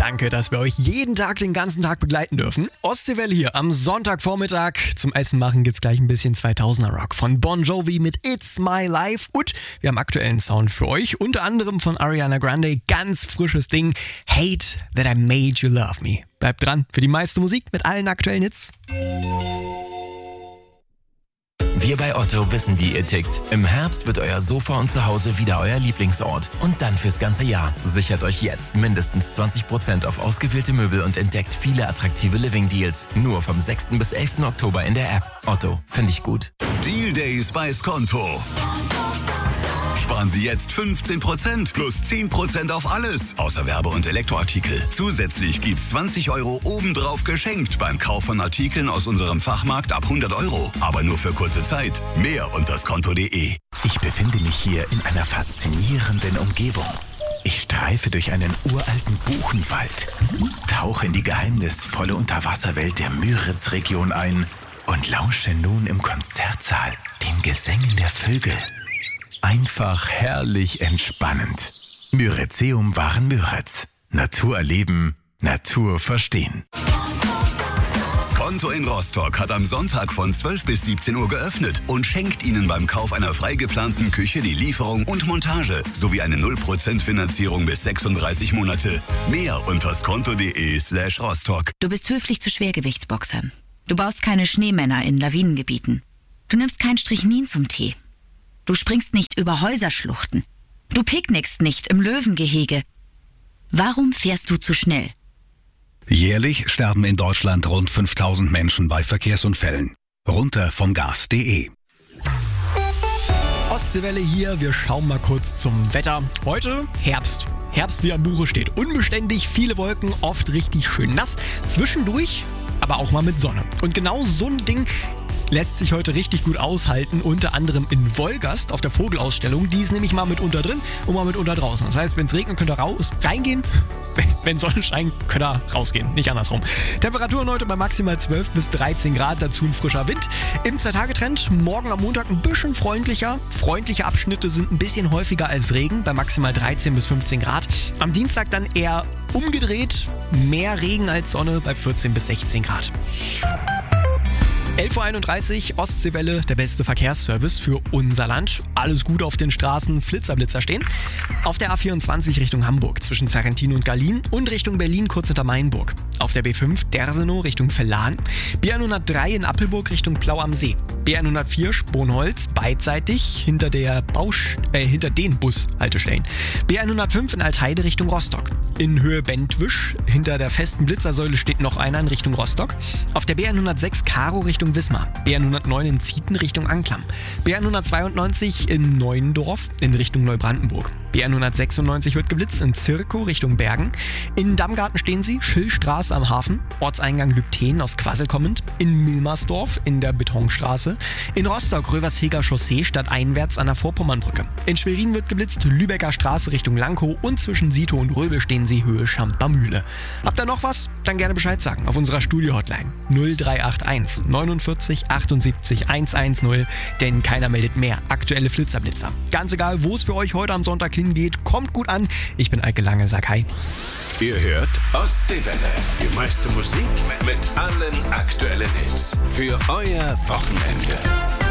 Danke, dass wir euch jeden Tag den ganzen Tag begleiten dürfen. Ostseewelle hier am Sonntagvormittag. Zum Essen machen gibt's gleich ein bisschen 2000er Rock von Bon Jovi mit It's My Life. Und wir haben aktuellen Sound für euch, unter anderem von Ariana Grande. Ganz frisches Ding, Hate That I Made You Love Me. Bleibt dran für die meiste Musik mit allen aktuellen Hits. Wir bei Otto wissen, wie ihr tickt. Im Herbst wird euer Sofa und Zuhause wieder euer Lieblingsort. Und dann fürs ganze Jahr. Sichert euch jetzt mindestens 20% auf ausgewählte Möbel und entdeckt viele attraktive Living-Deals. Nur vom 6. bis 11. Oktober in der App. Otto, finde ich gut. Deal Days bei Skonto. Sparen Sie jetzt 15% plus 10% auf alles, außer Werbe- und Elektroartikel. Zusätzlich gibt's 20 € obendrauf geschenkt beim Kauf von Artikeln aus unserem Fachmarkt ab 100 €. Aber nur für kurze Zeit. Mehr unter skonto.de. Ich befinde mich hier in einer faszinierenden Umgebung. Ich streife durch einen uralten Buchenwald, tauche in die geheimnisvolle Unterwasserwelt der Müritz-Region ein und lausche nun im Konzertsaal den Gesängen der Vögel. Einfach herrlich entspannend. Myrizeum waren Müritz. Natur erleben, Natur verstehen. Skonto in Rostock hat am Sonntag von 12 bis 17 Uhr geöffnet und schenkt Ihnen beim Kauf einer frei geplanten Küche die Lieferung und Montage sowie eine 0% Finanzierung bis 36 Monate. Mehr unter skonto.de/Rostock. Du bist höflich zu Schwergewichtsboxern. Du baust keine Schneemänner in Lawinengebieten. Du nimmst kein Strychnin zum Tee. Du springst nicht über Häuserschluchten. Du picknickst nicht im Löwengehege. Warum fährst du zu schnell? Jährlich sterben in Deutschland rund 5000 Menschen bei Verkehrsunfällen. Runter vom Gas.de. Ostseewelle hier, wir schauen mal kurz zum Wetter. Heute Herbst. Herbst, wie am Buche steht. Unbeständig, viele Wolken, oft richtig schön nass. Zwischendurch aber auch mal mit Sonne. Und genau so ein Ding lässt sich heute richtig gut aushalten, unter anderem in Wolgast auf der Vogelausstellung. Die ist nämlich mal mitunter drin und mal mitunter draußen. Das heißt, wenn es regnet, könnt ihr reingehen. Wenn Sonne scheint, könnt ihr rausgehen, nicht andersrum. Temperaturen heute bei maximal 12 bis 13 Grad, dazu ein frischer Wind. Im 2-Tage-Trend, morgen am Montag ein bisschen freundlicher. Freundliche Abschnitte sind ein bisschen häufiger als Regen, bei maximal 13 bis 15 Grad. Am Dienstag dann eher umgedreht, mehr Regen als Sonne bei 14 bis 16 Grad. 11.31 Uhr, Ostseewelle, der beste Verkehrsservice für unser Land. Alles gut auf den Straßen, Flitzer stehen. Auf der A24 Richtung Hamburg zwischen Sarrentin und Gallien und Richtung Berlin kurz hinter Mainburg. Auf der B5 Dersenow Richtung Verlan. B103 in Appelburg Richtung Plau am See. B104 Sponholz beidseitig hinter den Bushaltestellen. B105 in Altheide Richtung Rostock. In Höhe Bentwisch hinter der festen Blitzersäule steht noch einer in Richtung Rostock. Auf der B106 Karo Richtung Wismar. B109 in Zieten Richtung Anklam. B192 in Neuendorf in Richtung Neubrandenburg. B196 wird geblitzt in Zirkow Richtung Bergen. In Dammgarten stehen sie, Schillstraße am Hafen. Ortseingang Lübten aus Quassel kommend. In Milmersdorf in der Betonstraße. In Rostock Röversheger Chaussee stadteinwärts an der Vorpommernbrücke. In Schwerin wird geblitzt, Lübecker Straße Richtung Lankow und zwischen Sito und Röbel stehen sie Höhe Schampermühle. Habt ihr noch was? Dann gerne Bescheid sagen auf unserer Studio-Hotline 0381 49 78 110, denn keiner meldet mehr aktuelle Flitzerblitzer. Ganz egal, wo es für euch heute am Sonntag hingeht, kommt gut an. Ich bin Eike Lange, sag hi. Ihr hört Ostseewelle, die meiste Musik mit allen aktuellen Hits für euer Wochenende.